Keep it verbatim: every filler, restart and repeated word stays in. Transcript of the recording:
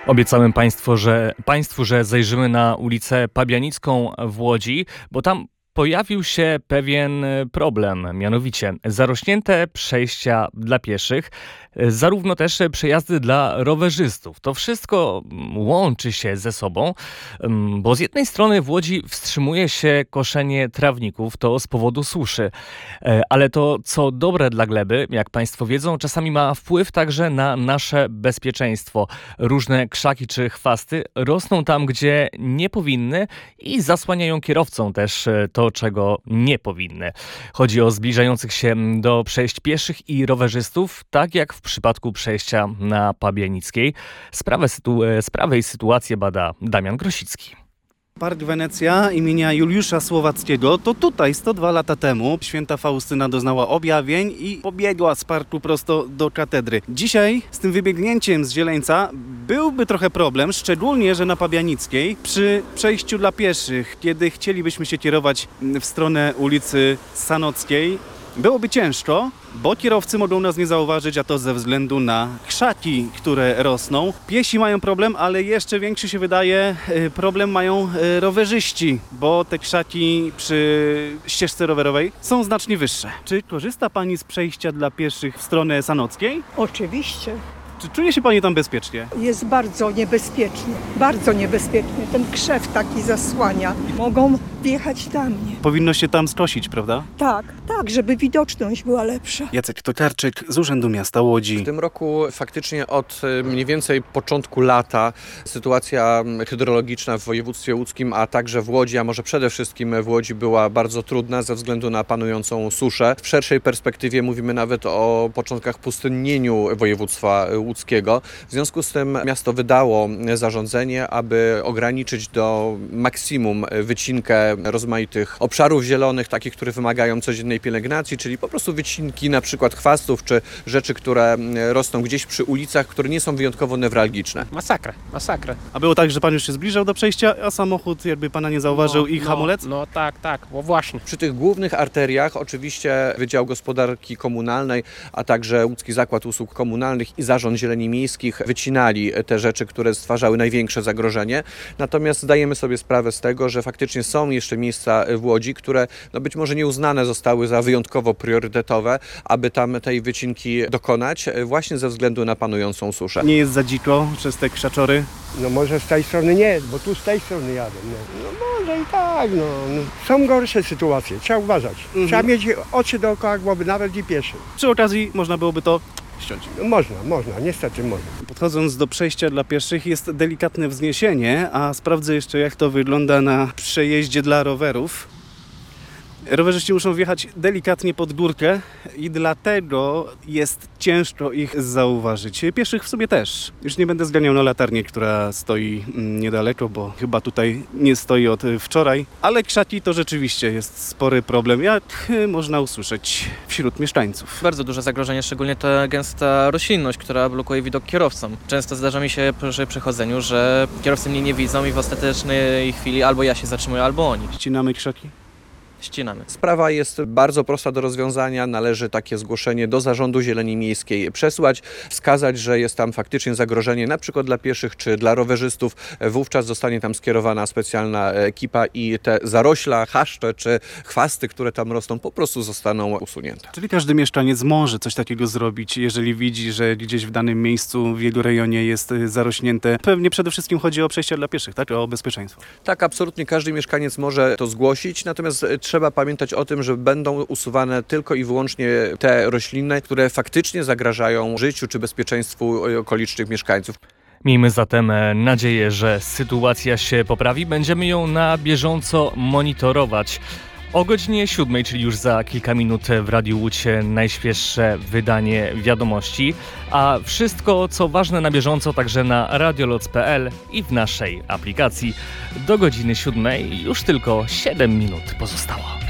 Obiecałem Państwu, że, Państwu, że zajrzymy na ulicę Pabianicką w Łodzi, bo tam pojawił się pewien problem, mianowicie zarośnięte przejścia dla pieszych, zarówno też przejazdy dla rowerzystów. To wszystko łączy się ze sobą, bo z jednej strony w Łodzi wstrzymuje się koszenie trawników, to z powodu suszy, ale to, co dobre dla gleby, jak Państwo wiedzą, czasami ma wpływ także na nasze bezpieczeństwo. Różne krzaki czy chwasty rosną tam, gdzie nie powinny i zasłaniają kierowcom też to, czego nie powinny. Chodzi o zbliżających się do przejść pieszych i rowerzystów, tak jak w przypadku przejścia na Pabianickiej. Sprawę, sytu- sprawę i sytuację bada Damian Grosicki. Park Wenecja imienia Juliusza Słowackiego to tutaj sto dwa lata temu święta Faustyna doznała objawień i pobiegła z parku prosto do katedry. Dzisiaj z tym wybiegnięciem z Zieleńca byłby trochę problem, szczególnie, że na Pabianickiej przy przejściu dla pieszych, kiedy chcielibyśmy się kierować w stronę ulicy Sanockiej, byłoby ciężko, bo kierowcy mogą nas nie zauważyć, a to ze względu na krzaki, które rosną. Piesi mają problem, ale jeszcze większy się wydaje problem mają rowerzyści, bo te krzaki przy ścieżce rowerowej są znacznie wyższe. Czy korzysta Pani z przejścia dla pieszych w stronę Sanockiej? Oczywiście. Czy czuje się Pani tam bezpiecznie? Jest bardzo niebezpiecznie, bardzo niebezpiecznie. Ten krzew taki zasłania. Mogą wjechać na mnie. Powinno się tam skosić, prawda? Tak, tak, żeby widoczność była lepsza. Jacek Tokarczyk z Urzędu Miasta Łodzi. W tym roku faktycznie od mniej więcej początku lata sytuacja hydrologiczna w województwie łódzkim, a także w Łodzi, a może przede wszystkim w Łodzi była bardzo trudna ze względu na panującą suszę. W szerszej perspektywie mówimy nawet o początkach pustynnieniu województwa łódzkiego. W związku z tym miasto wydało zarządzenie, aby ograniczyć do maksimum wycinkę rozmaitych obszarów zielonych, takich, które wymagają codziennej pielęgnacji, czyli po prostu wycinki na przykład chwastów, czy rzeczy, które rosną gdzieś przy ulicach, które nie są wyjątkowo newralgiczne. Masakra, masakra. A było tak, że Pan już się zbliżał do przejścia, a samochód jakby Pana nie zauważył no, i no, hamulec? No tak, tak, bo właśnie. Przy tych głównych arteriach oczywiście Wydział Gospodarki Komunalnej, a także Łódzki Zakład Usług Komunalnych i Zarząd Zieleni Miejskich wycinali te rzeczy, które stwarzały największe zagrożenie. Natomiast zdajemy sobie sprawę z tego, że faktycznie są jeszcze miejsca w Łodzi, które no być może nie uznane zostały za wyjątkowo priorytetowe, aby tam tej wycinki dokonać, właśnie ze względu na panującą suszę. Nie jest za dziko przez te krzaczory? No może z tej strony nie, bo tu z tej strony jadę. No, no może i tak, no, no. Są gorsze sytuacje, trzeba uważać. Mhm. Trzeba mieć oczy dookoła głowy, nawet i pieszy. Przy okazji można byłoby to ściąć. No, można, można, niestety można. Podchodząc do przejścia dla pieszych jest delikatne wzniesienie, a sprawdzę jeszcze, jak to wygląda na przejeździe dla rowerów. Rowerzyści muszą wjechać delikatnie pod górkę i dlatego jest ciężko ich zauważyć. Pieszych w sobie też. Już nie będę zganiał na latarnię, która stoi niedaleko, bo chyba tutaj nie stoi od wczoraj. Ale krzaki to rzeczywiście jest spory problem, jak można usłyszeć wśród mieszkańców. Bardzo duże zagrożenie, szczególnie ta gęsta roślinność, która blokuje widok kierowcom. Często zdarza mi się przy przechodzeniu, że kierowcy mnie nie widzą i w ostatecznej chwili albo ja się zatrzymuję, albo oni. Ścinamy krzaki? Ścinamy. Sprawa jest bardzo prosta do rozwiązania. Należy takie zgłoszenie do Zarządu Zieleni Miejskiej przesłać, wskazać, że jest tam faktycznie zagrożenie na przykład dla pieszych czy dla rowerzystów. Wówczas zostanie tam skierowana specjalna ekipa i te zarośla, chaszcze czy chwasty, które tam rosną, po prostu zostaną usunięte. Czyli każdy mieszkaniec może coś takiego zrobić, jeżeli widzi, że gdzieś w danym miejscu w jego rejonie jest zarośnięte. Pewnie przede wszystkim chodzi o przejścia dla pieszych, tak? O bezpieczeństwo. Tak, absolutnie każdy mieszkaniec może to zgłosić, natomiast trzeba pamiętać o tym, że będą usuwane tylko i wyłącznie te rośliny, które faktycznie zagrażają życiu czy bezpieczeństwu okolicznych mieszkańców. Miejmy zatem nadzieję, że sytuacja się poprawi. Będziemy ją na bieżąco monitorować. O godzinie siódmej, czyli już za kilka minut w Radiu Łódź najświeższe wydanie wiadomości, a wszystko co ważne na bieżąco także na radioloc kropka p l i w naszej aplikacji. Do godziny siódmej już tylko siedem minut pozostało.